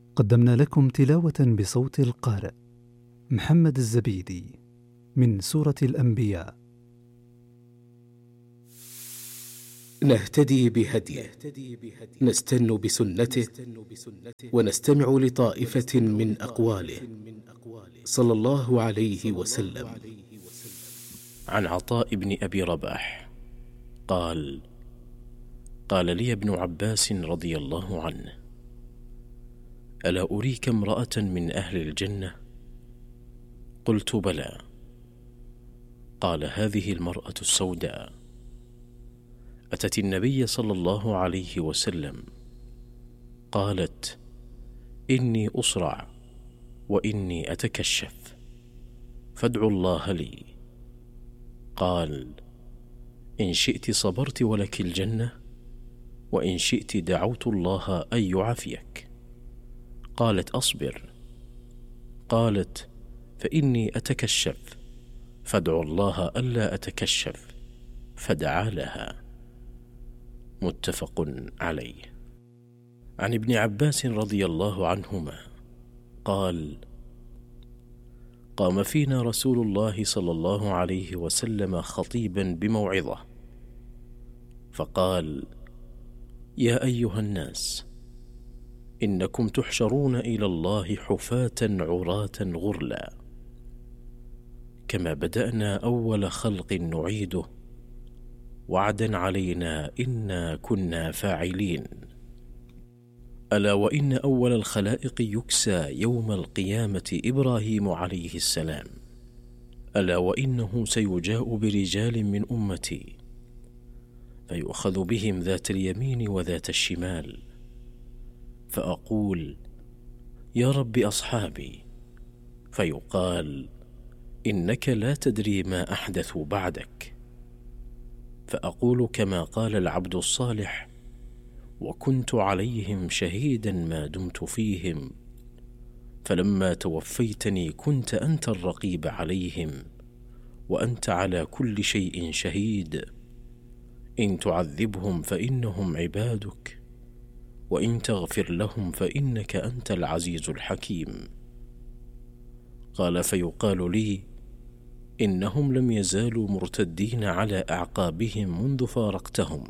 قدمنا لكم تلاوة بصوت القارئ محمد الزبيدي من سورة الأنبياء. نهتدي بهديه، نستن بسنته، ونستمع لطائفة من أقواله صلى الله عليه وسلم. عن عطاء بن أبي رباح قال: قال لي ابن عباس رضي الله عنه: ألا أريك امرأة من أهل الجنة؟ قلت: بلى. قال: هذه المرأة السوداء أتت النبي صلى الله عليه وسلم، قالت: إني أصرع وإني أتكشف، فادعوا الله لي. قال: إن شئت صبرت ولك الجنة، وإن شئت دعوت الله أن يعافيك. قالت: أصبر. قالت: فإني أتكشف، فادعوا الله ألا أتكشف، فدعا لها. متفق عليه. عن ابن عباس رضي الله عنهما قال: قام فينا رسول الله صلى الله عليه وسلم خطيبا بموعظة، فقال: يا أيها الناس، إنكم تحشرون إلى الله حفاة عراة غرلا، كما بدأنا أول خلق نعيده، وعدا علينا إنا كنا فاعلين. ألا وإن أول الخلائق يكسى يوم القيامة إبراهيم عليه السلام، ألا وإنه سيجاء برجال من أمتي فيؤخذ بهم ذات اليمين وذات الشمال، فأقول: يا رب أصحابي، فيقال: إنك لا تدري ما أحدثوا بعدك. فأقول كما قال العبد الصالح: وكنت عليهم شهيدا ما دمت فيهم، فلما توفيتني كنت أنت الرقيب عليهم، وأنت على كل شيء شهيد. إن تعذبهم فإنهم عبادك، وإن تغفر لهم فإنك أنت العزيز الحكيم. قال: فيقال لي: إنهم لم يزالوا مرتدين على أعقابهم منذ فارقتهم.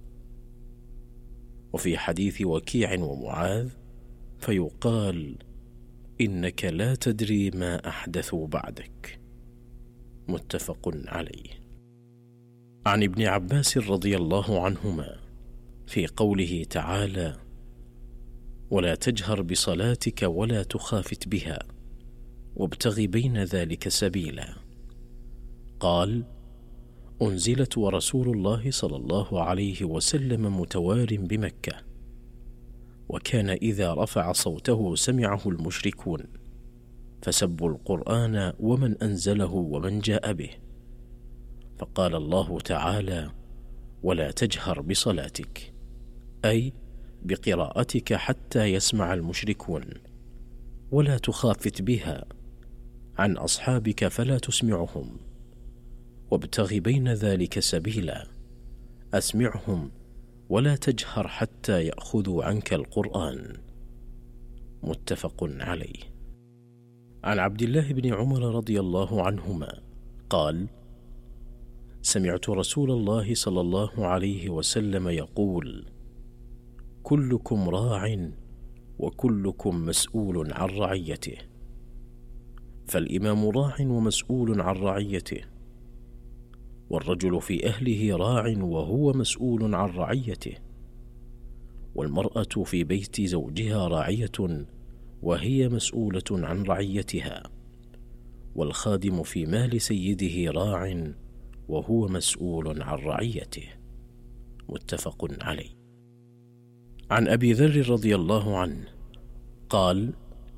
وفي حديث وكيع ومعاذ فيقال: إنك لا تدري ما أحدثوا بعدك. متفق عليه. عن ابن عباس رضي الله عنهما في قوله تعالى: ولا تجهر بصلاتك ولا تخافت بها وابتغ بين ذلك سبيلا، قال: أنزلت ورسول الله صلى الله عليه وسلم متوار بمكة، وكان إذا رفع صوته سمعه المشركون، فسبوا القرآن ومن أنزله ومن جاء به، فقال الله تعالى: ولا تجهر بصلاتك، أي بقراءتك حتى يسمع المشركون، ولا تخافت بها عن أصحابك فلا تسمعهم، وابتغ بين ذلك سبيلا، أسمعهم ولا تجهر حتى يأخذوا عنك القرآن. متفق عليه. عن عبد الله بن عمر رضي الله عنهما قال: سمعت رسول الله صلى الله عليه وسلم يقول: كلكم راع وكلكم مسؤول عن رعيته. فالإمام راع ومسؤول عن رعيته، والرجل في أهله راع وهو مسؤول عن رعيته، والمرأة في بيت زوجها راعية وهي مسؤولة عن رعيتها، والخادم في مال سيده راع وهو مسؤول عن رعيته. متفق عليه. عن أبي ذر رضي الله عنه قال: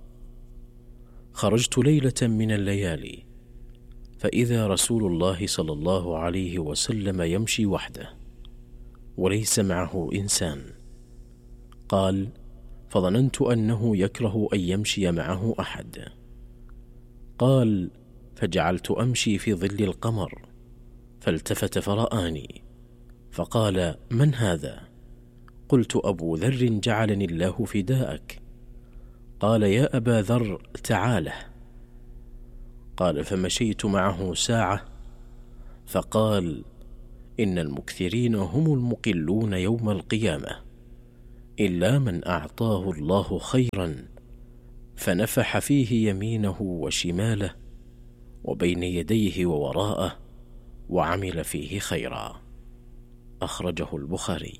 خرجت ليلة من الليالي، فإذا رسول الله صلى الله عليه وسلم يمشي وحده وليس معه إنسان. قال: فظننت أنه يكره أن يمشي معه أحد. قال: فجعلت أمشي في ظل القمر، فالتفت فرآني فقال: من هذا؟ قلت: أبو ذر جعلني الله فداءك. قال: يا أبا ذر تعاله. قال: فمشيت معه ساعة، فقال: إن المكثرين هم المقلون يوم القيامة، إلا من أعطاه الله خيرا فنفح فيه يمينه وشماله وبين يديه ووراءه وعمل فيه خيرا. أخرجه البخاري.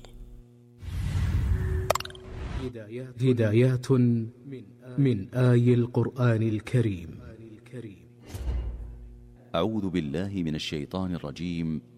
هدايات من آي القرآن الكريم. أعوذ بالله من الشيطان الرجيم.